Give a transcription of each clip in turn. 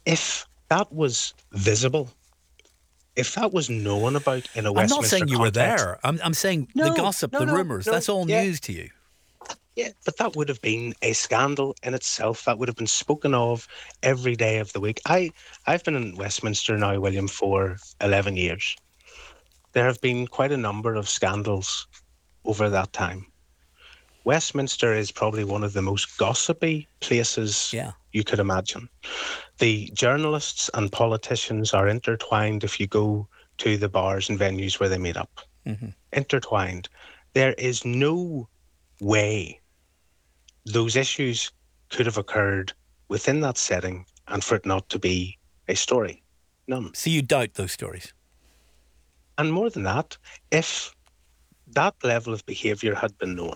If that was visible, if that was known about in a I'm not Westminster saying you were context, there. I'm saying the no, gossip, no, the no, rumours, no, that's all yeah, news to you. yeah, but that would have been a scandal in itself. That would have been spoken of every day of the week. I've been in Westminster now, William, for 11 years. There have been quite a number of scandals over that time. Westminster is probably one of the most gossipy places Yeah. you could imagine. The journalists and politicians are intertwined if you go to the bars and venues where they meet up. Mm-hmm. Intertwined. There is no way those issues could have occurred within that setting and for it not to be a story. None. So you doubt those stories? And more than that, if that level of behaviour had been known,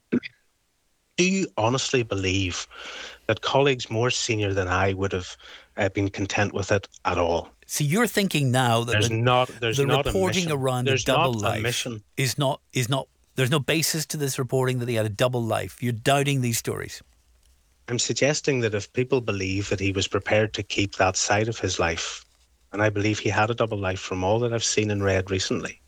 do you honestly believe that colleagues more senior than I would have been content with it at all? So you're thinking now that There's the not a reporting mission. around a There's double not a life mission. is not there's no basis to this reporting that he had a double life. You're doubting these stories. I'm suggesting that if people believe that he was prepared to keep that side of his life, and I believe he had a double life from all that I've seen and read recently,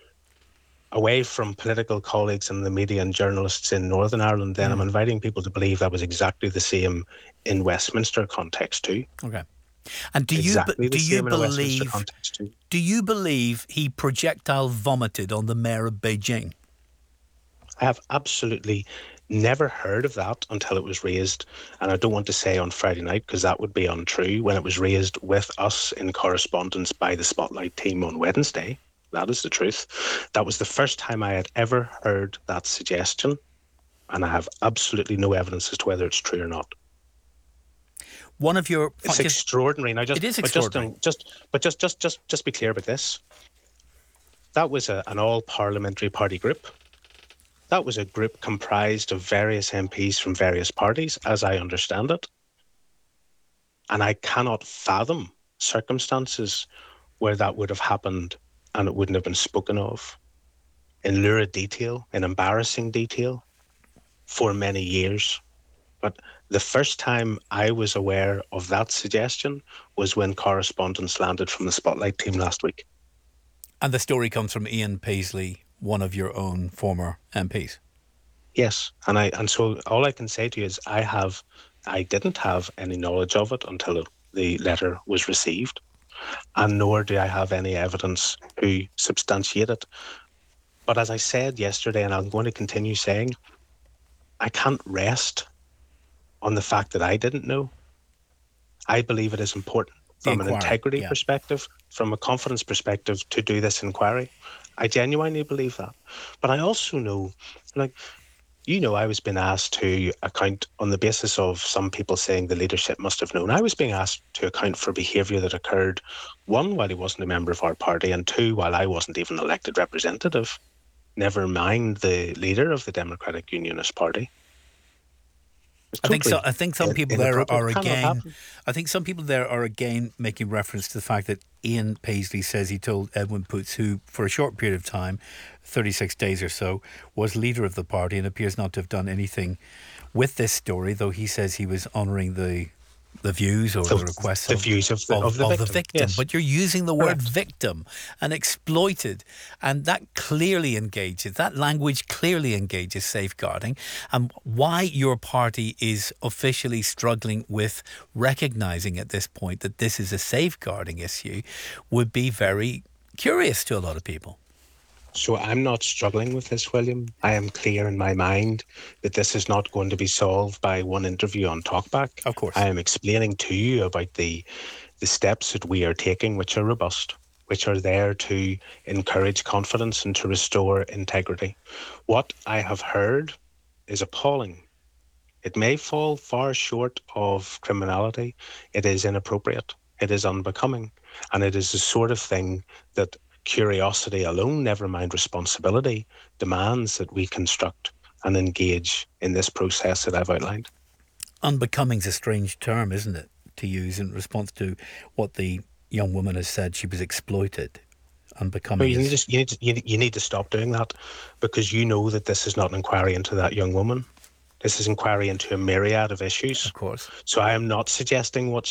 away from political colleagues and the media and journalists in Northern Ireland, then I'm inviting people to believe that was exactly the same in Westminster context too. Okay. And Exactly the do you same in a Westminster believe context too. do you believe he projectile vomited on the mayor of Beijing? I have absolutely never heard of that until it was raised. And I don't want to say on Friday night because that would be untrue. When it was raised with us in correspondence by the Spotlight team on Wednesday, that is the truth. That was the first time I had ever heard that suggestion. And I have absolutely no evidence as to whether it's true or not. One of your It's extraordinary. Now, it is extraordinary. Just be clear about this. That was an all-parliamentary party group. That was a group comprised of various MPs from various parties, as I understand it. And I cannot fathom circumstances where that would have happened and it wouldn't have been spoken of in lurid detail, in embarrassing detail for many years. But the first time I was aware of that suggestion was when correspondence landed from the Spotlight team last week. And the story comes from Ian Paisley, one of your own former MPs. Yes, and so all I can say to you is I didn't have any knowledge of it until the letter was received, and nor do I have any evidence to substantiate it. But as I said yesterday, and I'm going to continue saying, I can't rest on the fact that I didn't know. I believe it is important from an integrity perspective, from a confidence perspective, to do this inquiry. I genuinely believe that. But I also know, I was being asked to account on the basis of some people saying the leadership must have known. I was being asked to account for behaviour that occurred, one, while he wasn't a member of our party, and two, while I wasn't even elected representative, never mind the leader of the Democratic Unionist Party. I think some people there are again. Happen. I think some people there are again making reference to the fact that Ian Paisley says he told Edwin Poots, who for a short period of time, 36 days or so, was leader of the party and appears not to have done anything with this story, though he says he was honouring the views or the requests of the victim. Yes. But you're using the word victim and exploited, and that language clearly engages safeguarding, and why your party is officially struggling with recognising at this point that this is a safeguarding issue would be very curious to a lot of people. So I'm not struggling with this, William. I am clear in my mind that this is not going to be solved by one interview on Talkback. Of course. I am explaining to you about the steps that we are taking, which are robust, which are there to encourage confidence and to restore integrity. What I have heard is appalling. It may fall far short of criminality. It is inappropriate. It is unbecoming. And it is the sort of thing that curiosity alone, never mind responsibility, demands that we construct and engage in this process that I've outlined. Unbecoming's a strange term, isn't it, to use in response to what the young woman has said. She was exploited. Unbecoming. You need to stop doing that, because you know that this is not an inquiry into that young woman. This is inquiry into a myriad of issues. Of course. So I am not suggesting what